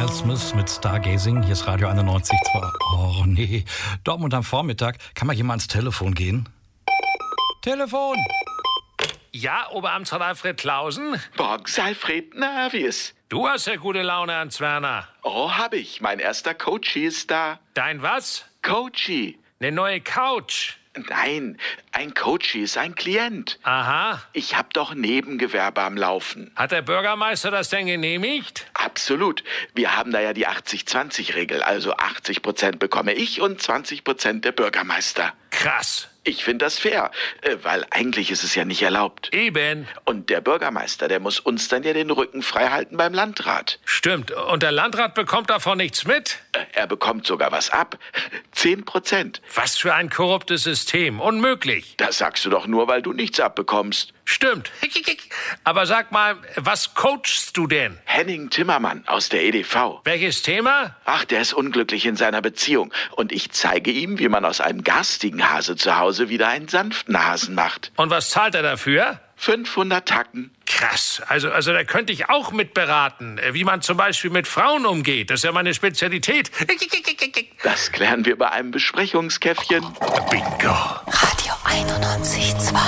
Miles Smith mit Stargazing. Hier ist Radio 91. Oh nee, Dortmund am Vormittag. Kann mal jemand ans Telefon gehen? Telefon! Ja, Oberamtsrat Alfred Klausen? Morgens, Alfred, na, wie ist? Du hast ja gute Laune, Ernst Werner. Oh, hab ich. Mein erster Coachie ist da. Dein was? Coachie. Eine neue Couch. Nein, ein Coachie ist ein Klient. Aha. Ich hab doch Nebengewerbe am Laufen. Hat der Bürgermeister das denn genehmigt? Absolut. Wir haben da ja die 80-20-Regel. Also 80% bekomme ich und 20% der Bürgermeister. Krass. Ich finde das fair, weil eigentlich ist es ja nicht erlaubt. Eben. Und der Bürgermeister, der muss uns dann ja den Rücken frei halten beim Landrat. Stimmt. Und der Landrat bekommt davon nichts mit? Er bekommt sogar was ab. 10%. Was für ein korruptes System. Unmöglich. Das sagst du doch nur, weil du nichts abbekommst. Stimmt. Aber sag mal, was coachst du denn? Henning Timmermann aus der EDV. Welches Thema? Ach, der ist unglücklich in seiner Beziehung. Und ich zeige ihm, wie man aus einem garstigen Hase zu Hause wieder einen sanften Hasen macht. Und was zahlt er dafür? 500 Tacken. Krass. Also da könnte ich auch mitberaten, wie man zum Beispiel mit Frauen umgeht. Das ist ja meine Spezialität. Das klären wir bei einem Besprechungskäffchen. Bingo. Radio 91.2